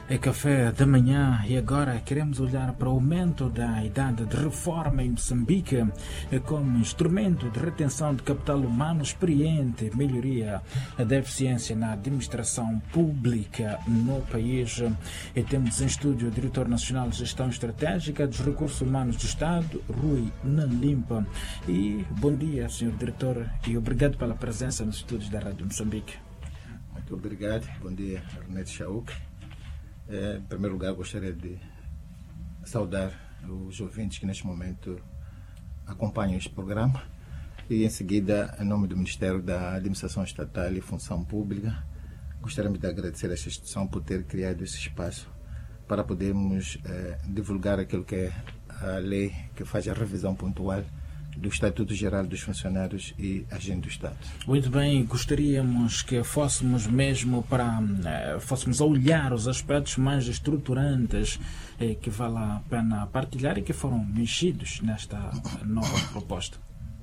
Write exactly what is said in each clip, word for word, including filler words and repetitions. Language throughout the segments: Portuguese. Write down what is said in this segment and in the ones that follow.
É café da manhã e agora queremos olhar para o aumento da idade de reforma em Moçambique como instrumento de retenção de capital humano experiente, melhoria da eficiência na administração pública no país. E temos em estúdio o Diretor Nacional de Gestão Estratégica dos Recursos Humanos do Estado, Rui Nalimpa. E bom dia, senhor Diretor, e obrigado pela presença nos estúdios da Rádio Moçambique. Muito obrigado. Bom dia, Ernesto Chauk. Em primeiro lugar, gostaria de saudar os ouvintes que neste momento acompanham este programa e, em seguida, em nome do Ministério da Administração Estatal e Função Pública, gostaríamos de agradecer a esta instituição por ter criado esse espaço para podermos eh, divulgar aquilo que é a lei que faz a revisão pontual do Estatuto Geral dos Funcionários e Agentes do Estado. Muito bem, gostaríamos que fôssemos mesmo para fôssemos a olhar os aspectos mais estruturantes eh, que vale a pena partilhar e que foram mexidos nesta nova proposta.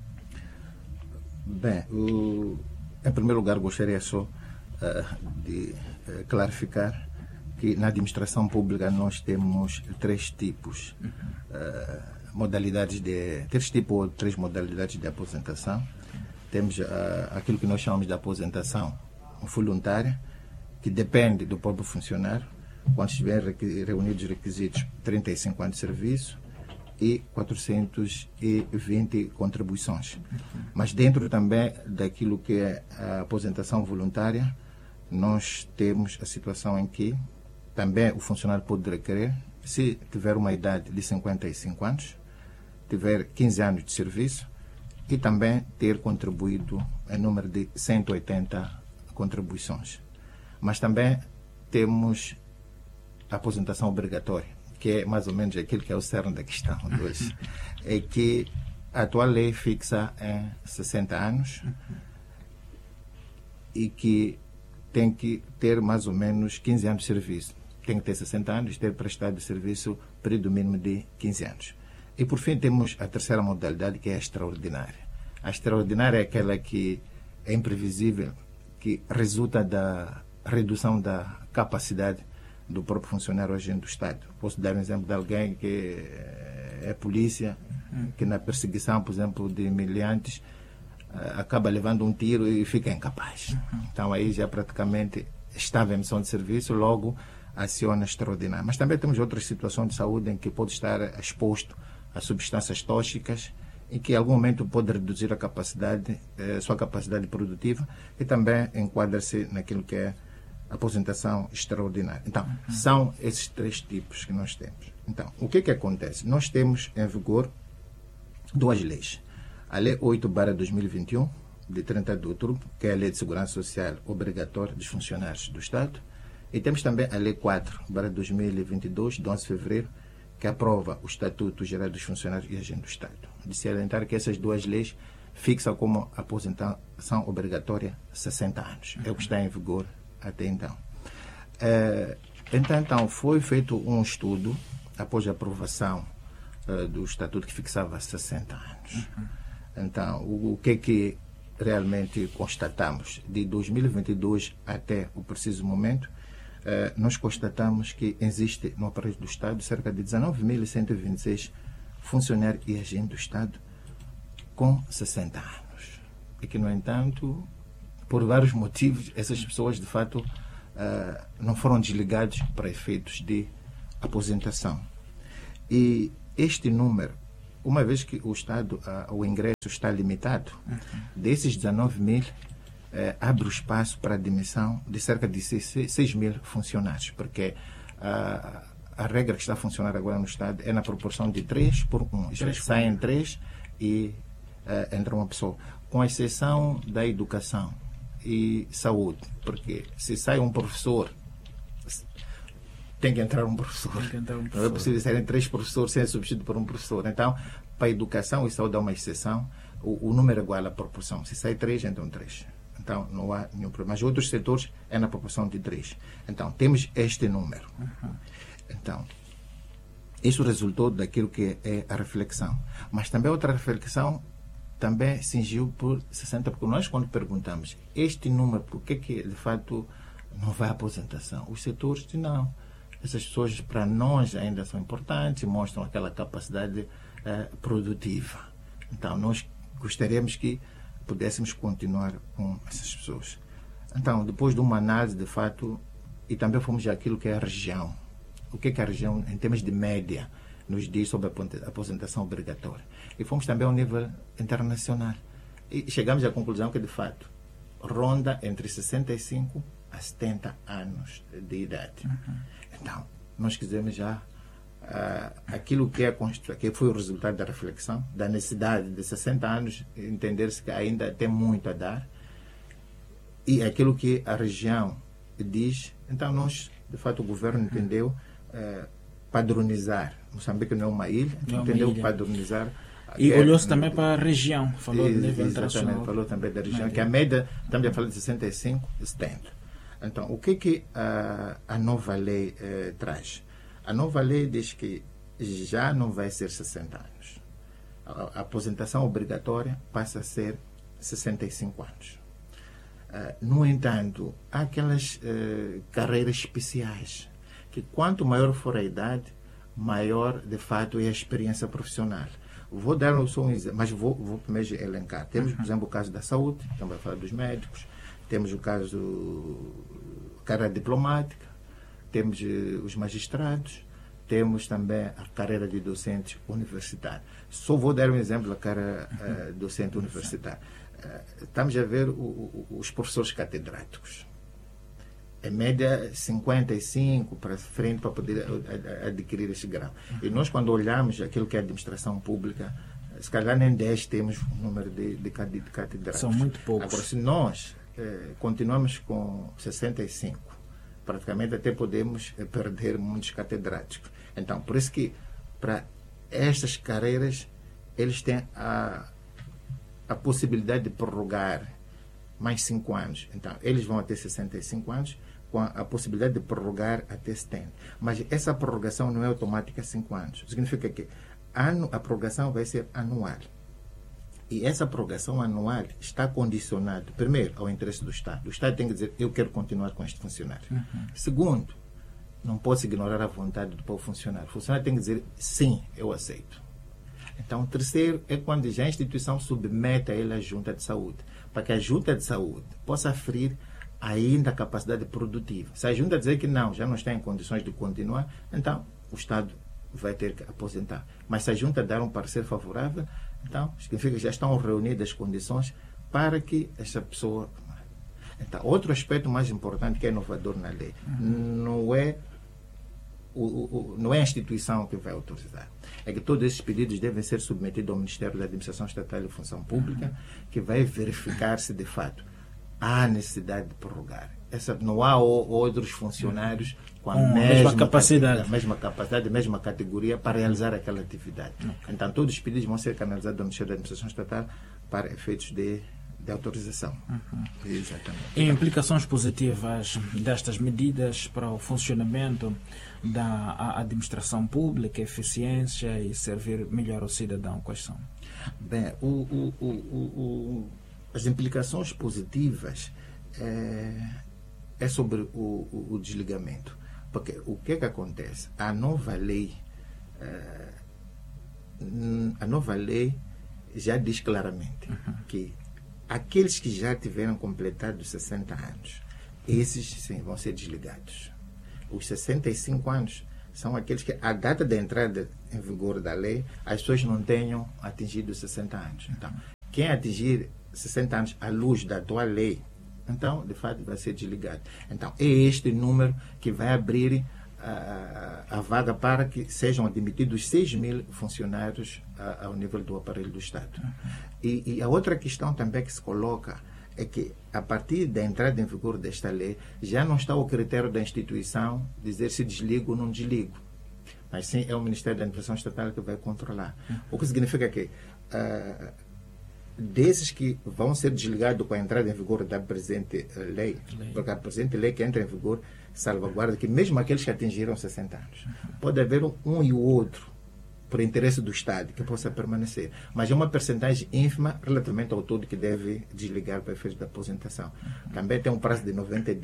Bem, o, em primeiro lugar gostaria só uh, de uh, clarificar que na administração pública nós temos três tipos uhum. uh, modalidades de três tipos ou três modalidades de aposentação. Temos uh, aquilo que nós chamamos de aposentação voluntária, que depende do próprio funcionário, quando estiver reunidos os requisitos trinta e cinco anos de serviço e quatrocentas e vinte contribuições. Mas dentro também daquilo que é a aposentação voluntária, nós temos a situação em que também o funcionário pode requerer, se tiver uma idade de cinquenta e cinco anos, tiver quinze anos de serviço e também ter contribuído em número de cento e oitenta contribuições. Mas também temos a aposentação obrigatória, que é mais ou menos aquilo que é o cerne da questão de hoje. É que a atual lei fixa em sessenta anos e que tem que ter mais ou menos quinze anos de serviço. Tem que ter sessenta anos e ter prestado serviço período mínimo de quinze anos. E, por fim, temos a terceira modalidade, que é a extraordinária. A extraordinária é aquela que é imprevisível, que resulta da redução da capacidade do próprio funcionário agente do Estado. Posso dar um exemplo de alguém que é polícia, que na perseguição, por exemplo, de miliantes, acaba levando um tiro e fica incapaz. Então, aí já praticamente estava em missão de serviço, logo aciona extraordinária. Mas também temos outras situações de saúde em que pode estar exposto a substâncias tóxicas e que em algum momento pode reduzir a capacidade, eh, sua capacidade produtiva e também enquadra-se naquilo que é a aposentação extraordinária. Então, uhum. são esses três tipos que nós temos. Então, o que que acontece? Nós temos em vigor duas leis. A Lei oito barra dois mil e vinte e um, de trinta de outubro, que é a Lei de Segurança Social Obrigatória dos Funcionários do Estado, e temos também a Lei quatro barra dois mil e vinte e dois, de onze de fevereiro, que aprova o Estatuto Geral dos Funcionários e Agentes do Estado. De salientar que essas duas leis fixam como aposentação obrigatória sessenta anos. É o que está em vigor até então. É, então, então, foi feito um estudo após a aprovação é, do Estatuto que fixava sessenta anos. Então, o, o que é que realmente constatamos? De dois mil e vinte e dois até o preciso momento, Uh, nós constatamos que existe no aparelho do Estado cerca de dezenove mil cento e vinte e seis funcionários e agentes do Estado com sessenta anos. E que, no entanto, por vários motivos, essas pessoas, de fato, uh, não foram desligadas para efeitos de aposentação. E este número, uma vez que o Estado, uh, o ingresso está limitado, uhum. desses dezenove mil, Eh, abre o espaço para a admissão de cerca de seis mil funcionários, porque a, a regra que está a funcionar agora no Estado é na proporção de três por um. Saem três e uh, entra uma pessoa, com exceção da educação e saúde, porque se sai um professor, tem que entrar um professor. Entrar um professor. Não é possível serem três professores sem substituído por um professor. Então, para a educação e saúde há uma exceção, o, o número é igual à proporção. Se sai três, entram três. Então, não há nenhum problema. Mas outros setores é na proporção de três. Então, temos este número. Uhum. Então, isso resultou daquilo que é a reflexão. Mas também outra reflexão também cingiu por sessenta, porque nós, quando perguntamos este número, por que que, de fato, não vai à aposentação? Os setores dizem, não, essas pessoas para nós ainda são importantes e mostram aquela capacidade eh, produtiva. Então, nós gostaríamos que pudéssemos continuar com essas pessoas. Então, depois de uma análise, de fato, e também fomos àquilo que é a região. O que é que a região, em termos de média, nos diz sobre a aposentação obrigatória. E fomos também ao nível internacional. E chegamos à conclusão que, de fato, ronda entre sessenta e cinco a setenta anos de idade. Uhum. Então, nós quisemos já uh, aquilo que, é, que foi o resultado da reflexão, da necessidade de sessenta anos, entender-se que ainda tem muito a dar, e aquilo que a região diz. Então, nós, de fato, o governo entendeu uh, padronizar. Moçambique não é uma ilha, não entendeu uma ilha. Padronizar. E é, olhou-se também para a região, falou de nível internacional. Falou também da região, média. Que a média, estamos a falar de sessenta e cinco, setenta. Então, o que, que a, a nova lei eh, traz? A nova lei diz que já não vai ser sessenta anos. A, a aposentação obrigatória passa a ser sessenta e cinco anos. Uh, no entanto, há aquelas uh, carreiras especiais, que quanto maior for a idade, maior, de fato, é a experiência profissional. Vou dar só um exemplo, mas vou, vou primeiro elencar. Temos, por exemplo, o caso da saúde, então vai falar dos médicos, temos o caso da carreira diplomática, temos uh, os magistrados, temos também a carreira de docente universitário. Só vou dar um exemplo da carreira uh, docente universitário. Uh, estamos a ver o, o, os professores catedráticos. Em média, cinquenta e cinco para frente para poder adquirir esse grau. E nós, quando olhamos aquilo que é a administração pública, se calhar nem dez temos o número de, de catedráticos. São muito poucos. Agora, se nós eh, continuamos com sessenta e cinco, praticamente até podemos eh, perder muitos catedráticos. Então, por isso que para estas carreiras, eles têm a, a possibilidade de prorrogar mais cinco anos. Então, eles vão até sessenta e cinco anos, com a, a possibilidade de prorrogar até setenta. Mas essa prorrogação não é automática a cinco anos. Significa que ano, a prorrogação vai ser anual. E essa prorrogação anual está condicionada, primeiro, ao interesse do Estado. O Estado tem que dizer, eu quero continuar com este funcionário. Uhum. Segundo, não posso ignorar a vontade do próprio funcionário. O funcionário tem que dizer, sim, eu aceito. Então, terceiro é quando já a instituição submete a ele a junta de saúde, para que a junta de saúde possa aferir ainda a capacidade produtiva. Se a junta dizer que não, já não está em condições de continuar, então o Estado vai ter que aposentar. Mas se a junta dar um parecer favorável, então significa que já estão reunidas as condições para que essa pessoa... Então, outro aspecto mais importante que é inovador na lei, não é O, o, não é a instituição que vai autorizar. É que todos esses pedidos devem ser submetidos ao Ministério da Administração Estatal e Função Pública, que vai verificar se, de fato, há necessidade de prorrogar. Essa, não há o, outros funcionários com a, com mesma, a mesma capacidade. A mesma capacidade, a mesma categoria para realizar aquela atividade. Okay. Então, todos os pedidos vão ser canalizados ao Ministério da Administração Estatal para efeitos de de autorização. Uhum. Exatamente. E implicações positivas destas medidas para o funcionamento da administração pública, eficiência e servir melhor ao cidadão, quais são? Bem, o, o, o, o, as implicações positivas é, é sobre o, o, o desligamento. Porque o que é que acontece? A nova lei, é, a nova lei já diz claramente uhum. que aqueles que já tiveram completado sessenta anos, esses sim vão ser desligados. Os sessenta e cinco anos são aqueles que, a data da entrada em vigor da lei, as pessoas não tenham atingido sessenta anos. Então, quem atingir sessenta anos à luz da atual lei, então, de fato, vai ser desligado. Então, é este número que vai abrir a, a vaga para que sejam admitidos seis mil funcionários a, ao nível do aparelho do Estado. Uhum. E, e a outra questão também que se coloca é que, a partir da entrada em vigor desta lei, já não está o critério da instituição dizer se desligo ou não desligo. Mas sim é o Ministério da Administração Estatal que vai controlar. Uhum. O que significa que uh, desses que vão ser desligados com a entrada em vigor da presente lei, lei. porque a presente lei que entra em vigor salvaguarda que mesmo aqueles que atingiram sessenta anos, uhum. pode haver um, um e o outro por interesse do Estado que possa permanecer, mas é uma percentagem ínfima relativamente ao todo que deve desligar para efeitos da aposentação. Uhum. Também tem um prazo de noventa dias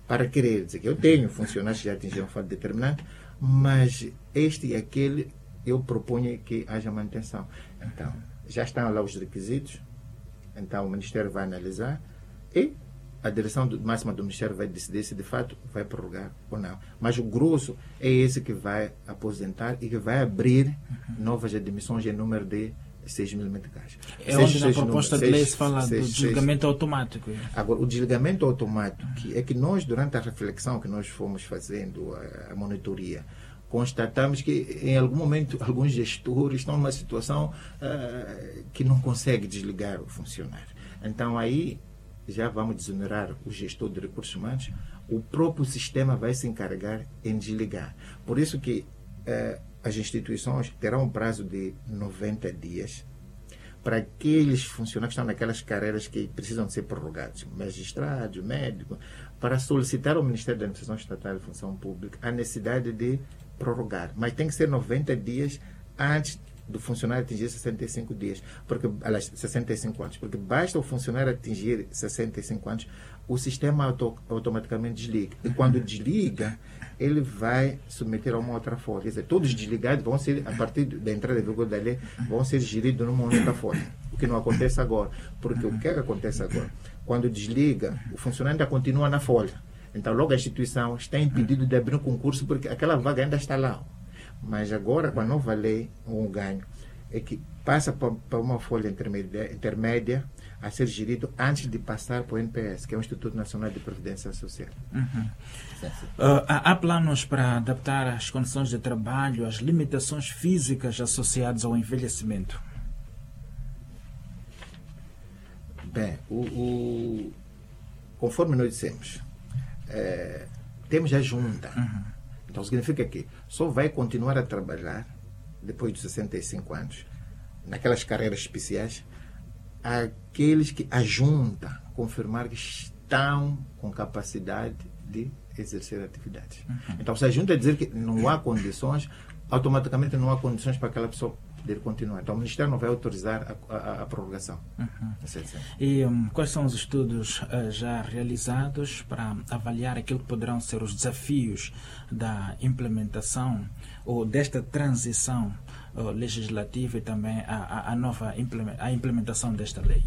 para querer dizer que eu tenho funcionários que já atingiram fato determinante, mas este e aquele eu proponho que haja manutenção. Então, já estão lá os requisitos, então o Ministério vai analisar e a direção do, máxima do Ministério vai decidir se de fato vai prorrogar ou não. Mas o grosso é esse que vai aposentar e que vai abrir uhum. novas admissões em número de seis mil meticais. É onde na proposta número, de lei se fala seis, do desligamento seis. automático. Agora, o desligamento automático que é que nós, durante a reflexão que nós fomos fazendo, a, a monitoria, constatamos que em algum momento alguns gestores estão numa situação uh, que não consegue desligar o funcionário. Então aí já vamos desonerar o gestor de recursos humanos, o próprio sistema vai se encarregar em desligar. Por isso que uh, as instituições terão um prazo de noventa dias para aqueles funcionários que estão naquelas carreiras que precisam de ser prorrogados, magistrados, médicos, para solicitar ao Ministério da Administração Estatal e Função Pública a necessidade de prorrogar. Mas tem que ser noventa dias antes do funcionário atingir sessenta e cinco dias, porque, aliás, sessenta e cinco anos, porque basta o funcionário atingir sessenta e cinco anos, o sistema auto, automaticamente desliga. E quando desliga, ele vai submeter a uma outra folha. Quer dizer, todos os desligados vão ser, a partir da entrada em vigor da lei, vão ser geridos numa única folha. O que não acontece agora. Porque o que é que acontece agora? Quando desliga, o funcionário ainda continua na folha. Então, logo a instituição está impedida de abrir um concurso porque aquela vaga ainda está lá. Mas agora, com a nova lei, um ganho é que passa para uma folha intermédia, intermédia a ser gerido antes de passar para o N P S, que é o Instituto Nacional de Previdência Social. Uhum. Uh, há planos para adaptar as condições de trabalho às limitações físicas associadas ao envelhecimento? Bem, o, o, conforme nós dissemos, é, temos a junta. Uhum. Então significa que só vai continuar a trabalhar depois dos sessenta e cinco anos, naquelas carreiras especiais, aqueles que a junta confirmar que estão com capacidade de exercer atividades. Uhum. Então, se a junta dizer que não há condições, automaticamente não há condições para aquela pessoa poder continuar. Então, o Ministério não vai autorizar a, a, a prorrogação. Uhum. E um, quais são os estudos uh, já realizados para avaliar aquilo que poderão ser os desafios da implementação ou desta transição uh, legislativa e também a, a, a nova implement, a implementação desta lei?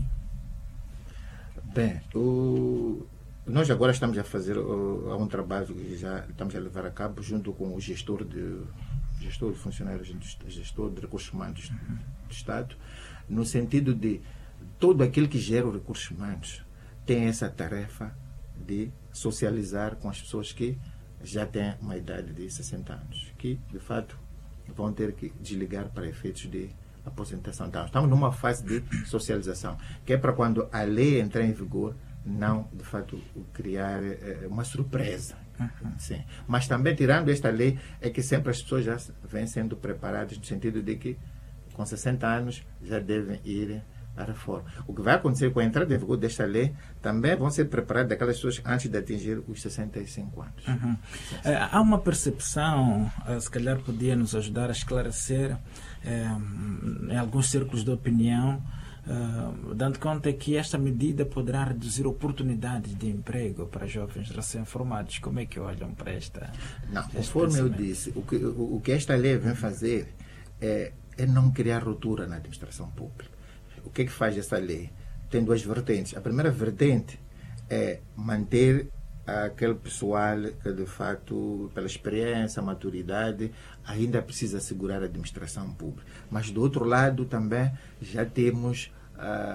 Bem, o, nós agora estamos a fazer uh, um trabalho que já estamos a levar a cabo junto com o gestor de gestor de funcionários, gestor de recursos humanos uhum. do Estado, no sentido de todo aquele que gera os recursos humanos tem essa tarefa de socializar com as pessoas que já têm uma idade de sessenta anos, que, de fato, vão ter que desligar para efeitos de aposentação. Então, estamos numa fase de socialização, que é para quando a lei entrar em vigor, não, de fato, criar é, uma surpresa. Uhum. Sim. Mas também, tirando esta lei, é que sempre as pessoas já vêm sendo preparadas no sentido de que, com sessenta anos, já devem ir à reforma. O que vai acontecer com a entrada em vigor desta lei, também vão ser preparadas aquelas pessoas antes de atingir os sessenta e cinco anos. Uhum. É, há uma percepção, se calhar podia nos ajudar a esclarecer, é, em alguns círculos de opinião, Uh, dando conta que esta medida poderá reduzir oportunidades de emprego para jovens recém-formados. Como é que olham para esta? Não, conforme eu disse, o que, o, o que esta lei vem fazer é, é não criar ruptura na administração pública. O que é que faz essa lei? Tem duas vertentes. A primeira vertente é manter aquele pessoal que, de facto, pela experiência, maturidade, ainda precisa assegurar a administração pública. Mas, do outro lado, também já temos